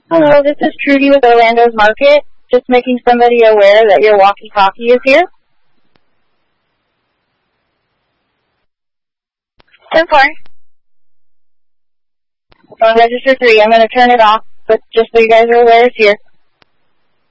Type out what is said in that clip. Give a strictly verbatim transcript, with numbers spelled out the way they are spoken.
Hello, this is Trudy with Orlando's Market. Just making somebody aware that your walkie-talkie is here. ten four. On register three, I'm going to turn it off, but just so you guys are aware, it's here.